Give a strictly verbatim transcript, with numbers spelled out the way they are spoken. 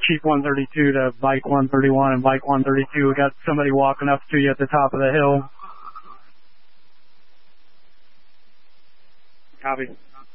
Chief one thirty-two to Bike one thirty-one and Bike one thirty-two. We got somebody walking up to you at the top of the hill. Copy.